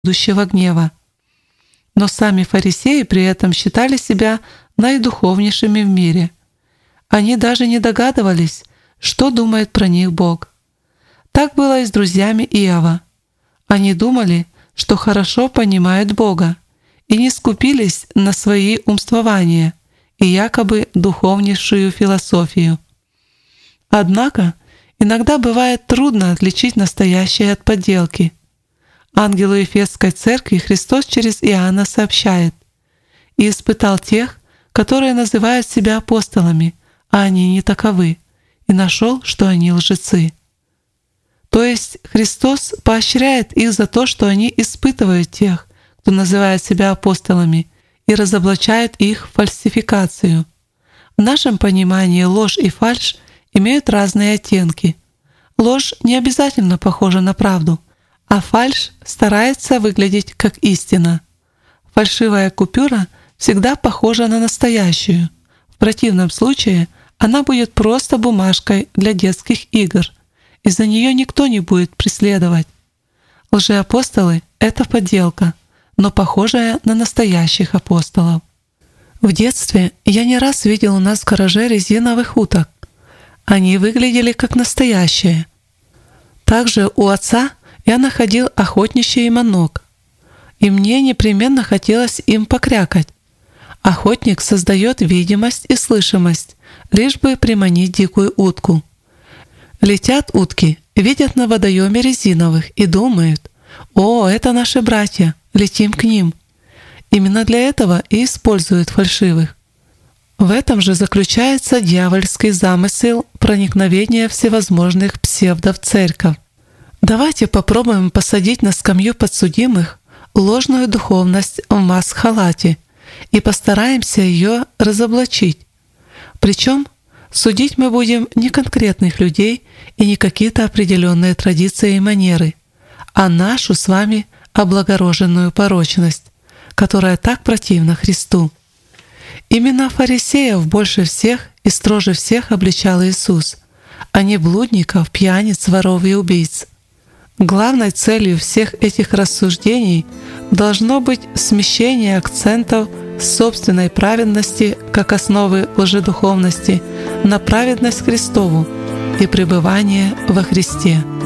будущего гнева. Но сами фарисеи при этом считали себя наидуховнейшими в мире. Они даже не догадывались, что думает про них Бог. Так было и с друзьями Иова. Они думали, что хорошо понимают Бога, и не скупились на свои умствования и якобы духовнейшую философию. Однако иногда бывает трудно отличить настоящее от подделки. Ангелу Ефесской церкви Христос через Иоанна сообщает: «И испытал тех, которые называют себя апостолами, а они не таковы, и нашел, что они лжецы». То есть Христос поощряет их за то, что они испытывают тех, кто называет себя апостолами, и разоблачает их фальсификацию. В нашем понимании ложь и фальшь имеют разные оттенки. Ложь не обязательно похожа на правду, а фальшь старается выглядеть как истина. Фальшивая купюра всегда похожа на настоящую. В противном случае она будет просто бумажкой для детских игр, и за нее никто не будет преследовать. Лжеапостолы — это подделка, но похожая на настоящих апостолов. В детстве я не раз видел у нас в гараже резиновых уток. Они выглядели как настоящие. Также у отца я находил охотничий манок, и мне непременно хотелось им покрякать. Охотник создает видимость и слышимость, лишь бы приманить дикую утку. Летят утки, видят на водоеме резиновых и думают: «О, это наши братья, летим к ним». Именно для этого и используют фальшивых. В этом же заключается дьявольский замысел проникновения всевозможных псевдов в церковь. Давайте попробуем посадить на скамью подсудимых ложную духовность в маск-халате и постараемся ее разоблачить. Причем судить мы будем не конкретных людей и не какие-то определенные традиции и манеры, а нашу с вами облагороженную порочность, которая так противна Христу. Именно фарисеев больше всех и строже всех обличал Иисус, а не блудников, пьяниц, воров и убийц. Главной целью всех этих рассуждений должно быть смещение акцентов с собственной праведности как основы лжедуховности на праведность Христову и пребывание во Христе.